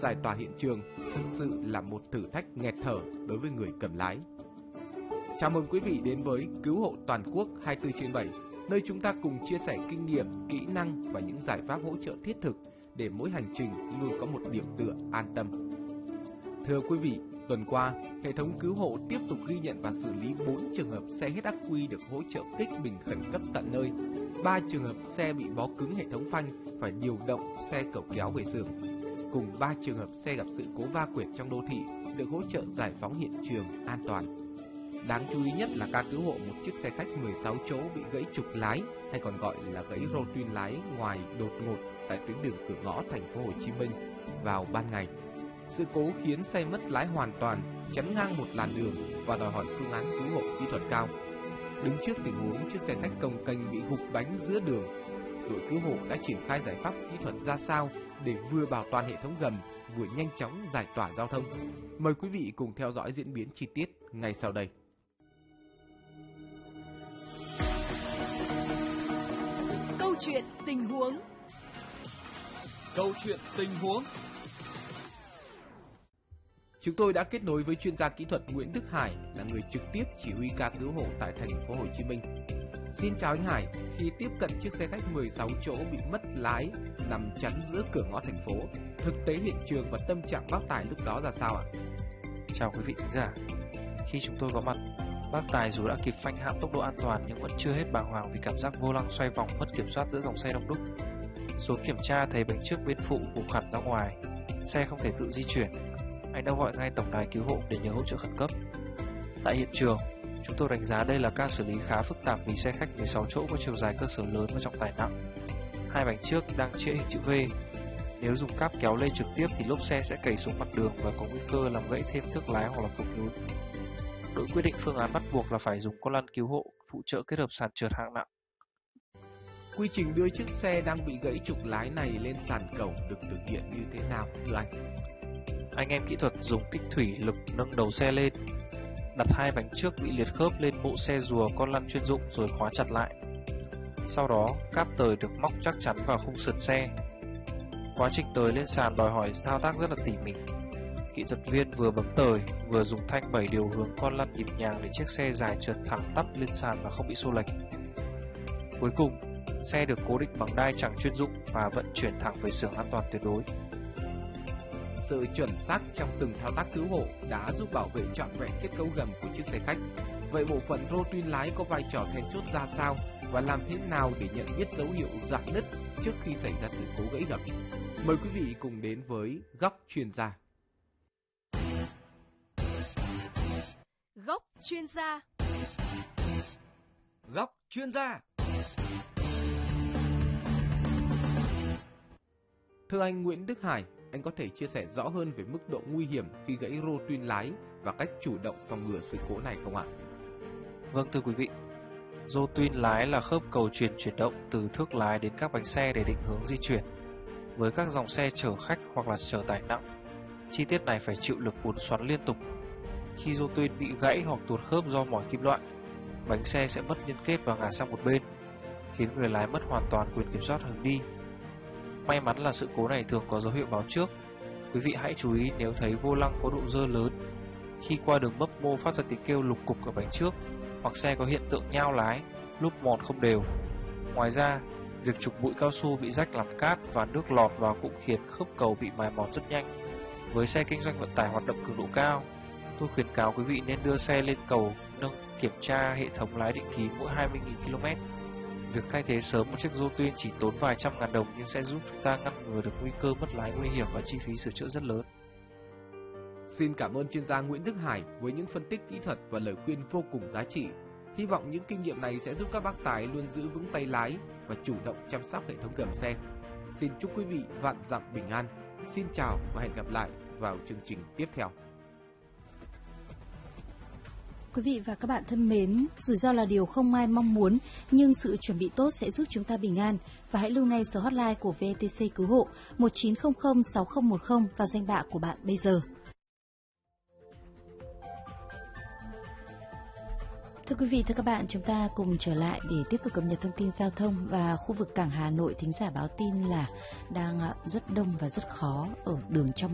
giải tỏa hiện trường thực sự là một thử thách nghẹt thở đối với người cầm lái. Chào mừng quý vị đến với Cứu hộ toàn quốc 24/7, nơi chúng ta cùng chia sẻ kinh nghiệm, kỹ năng và những giải pháp hỗ trợ thiết thực để mỗi hành trình luôn có một điểm tựa an tâm. Thưa quý vị, tuần qua, hệ thống cứu hộ tiếp tục ghi nhận và xử lý 4 trường hợp xe hết ắc quy được hỗ trợ kích bình khẩn cấp tận nơi, 3 trường hợp xe bị bó cứng hệ thống phanh phải điều động xe cẩu kéo về xưởng, cùng 3 trường hợp xe gặp sự cố va quẹt trong đô thị được hỗ trợ giải phóng hiện trường an toàn. Đáng chú ý nhất là ca cứu hộ một chiếc xe khách 16 chỗ bị gãy trục lái hay còn gọi là gãy rô tuyên lái ngoài đột ngột tại tuyến đường Cửa Ngõ thành phố Hồ Chí Minh vào ban ngày. Sự cố khiến xe mất lái hoàn toàn, chắn ngang một làn đường và đòi hỏi phương án cứu hộ kỹ thuật cao. Đứng trước tình huống chiếc xe khách cồng kềnh bị gục bánh giữa đường, đội cứu hộ đã triển khai giải pháp kỹ thuật ra sao để vừa bảo toàn hệ thống gầm, vừa nhanh chóng giải tỏa giao thông. Mời quý vị cùng theo dõi diễn biến chi tiết ngay sau đây. Câu chuyện tình huống. Câu chuyện tình huống. Chúng tôi đã kết nối với chuyên gia kỹ thuật Nguyễn Đức Hải, là người trực tiếp chỉ huy ca cứu hộ tại thành phố Hồ Chí Minh. Xin chào anh Hải, khi tiếp cận chiếc xe khách 16 chỗ bị mất lái nằm chắn giữa cửa ngõ thành phố, thực tế hiện trường và tâm trạng bác Tài lúc đó ra sao ạ? Chào quý vị khán giả. Khi chúng tôi có mặt, bác Tài dù đã kịp phanh hãm tốc độ an toàn nhưng vẫn chưa hết bàng hoàng vì cảm giác vô lăng xoay vòng mất kiểm soát giữa dòng xe đông đúc. Xuống kiểm tra thấy bánh trước bên phụ gục hẳn ra ngoài, xe không thể tự di chuyển. Anh đã gọi ngay tổng đài cứu hộ để nhờ hỗ trợ khẩn cấp. Tại hiện trường, chúng tôi đánh giá đây là ca xử lý khá phức tạp vì xe khách 16 chỗ có chiều dài cơ sở lớn và trọng tải nặng. Hai bánh trước đang chĩa hình chữ V. Nếu dùng cáp kéo lên trực tiếp thì lốp xe sẽ cày xuống mặt đường và có nguy cơ làm gãy thêm thước lái hoặc là phục nhún. Đội quyết định phương án bắt buộc là phải dùng con lăn cứu hộ phụ trợ kết hợp sàn trượt hạng nặng. Quy trình đưa chiếc xe đang bị gãy trục lái này lên sàn cẩu được thực hiện như thế nào thưa anh? Anh em kỹ thuật dùng kích thủy lực nâng đầu xe lên, đặt hai bánh trước bị liệt khớp lên bộ xe rùa con lăn chuyên dụng rồi khóa chặt lại. Sau đó, cáp tời được móc chắc chắn vào khung sườn xe. Quá trình tời lên sàn đòi hỏi thao tác rất là tỉ mỉ. Kỹ thuật viên vừa bấm tời, vừa dùng thanh 7 điều hướng con lăn nhịp nhàng để chiếc xe dài trượt thẳng tắp lên sàn và không bị xô lệch. Cuối cùng, xe được cố định bằng đai chẳng chuyên dụng và vận chuyển thẳng về xưởng an toàn tuyệt đối. Sự chuẩn xác trong từng thao tác cứu hộ đã giúp bảo vệ trọn vẹn kết cấu gầm của chiếc xe khách. Vậy bộ phận rô tuyên lái có vai trò then chốt ra sao và làm thế nào để nhận biết dấu hiệu rạn nứt trước khi xảy ra sự cố gãy gầm? Mời quý vị cùng đến với Góc Chuyên gia. Góc chuyên gia. Góc chuyên gia. Thưa anh Nguyễn Đức Hải, anh có thể chia sẻ rõ hơn về mức độ nguy hiểm khi gãy rô tuyên lái và cách chủ động phòng ngừa sự cố này không ạ? Vâng thưa quý vị, rô tuyên lái là khớp cầu truyền chuyển động từ thước lái đến các bánh xe để định hướng di chuyển. Với các dòng xe chở khách hoặc là chở tải nặng, chi tiết này phải chịu lực uốn xoắn liên tục. Khi rô tuyên bị gãy hoặc tuột khớp do mỏi kim loại, bánh xe sẽ mất liên kết và ngả sang một bên, khiến người lái mất hoàn toàn quyền kiểm soát hướng đi. May mắn là sự cố này thường có dấu hiệu báo trước. Quý vị hãy chú ý nếu thấy vô lăng có độ dơ lớn, khi qua đường mấp mô phát ra tiếng kêu lục cục ở bánh trước, hoặc xe có hiện tượng nhao lái, lốp mòn không đều. Ngoài ra, việc trục bụi cao su bị rách làm cát và nước lọt vào cũng khiến khớp cầu bị mài mòn rất nhanh. Với xe kinh doanh vận tải hoạt động cường độ cao, tôi khuyến cáo quý vị nên đưa xe lên cầu nâng kiểm tra hệ thống lái định kỳ mỗi 20.000 km. Việc thay thế sớm một chiếc rô tuyên chỉ tốn vài trăm ngàn đồng nhưng sẽ giúp chúng ta ngăn ngừa được nguy cơ mất lái nguy hiểm và chi phí sửa chữa rất lớn. Xin cảm ơn chuyên gia Nguyễn Đức Hải với những phân tích kỹ thuật và lời khuyên vô cùng giá trị. Hy vọng những kinh nghiệm này sẽ giúp các bác tài luôn giữ vững tay lái và chủ động chăm sóc hệ thống gầm xe. Xin chúc quý vị vạn dặm bình an. Xin chào và hẹn gặp lại vào chương trình tiếp theo. Quý vị và các bạn thân mến, rủi ro là điều không ai mong muốn, nhưng sự chuẩn bị tốt sẽ giúp chúng ta bình an. Và hãy lưu ngay số hotline của VTC Cứu hộ 1900 6010 vào danh bạ của bạn bây giờ. Thưa quý vị, thưa các bạn, chúng ta cùng trở lại để tiếp tục cập nhật thông tin giao thông. Và khu vực cảng Hà Nội, thính giả báo tin là đang rất đông và rất khó ở đường trong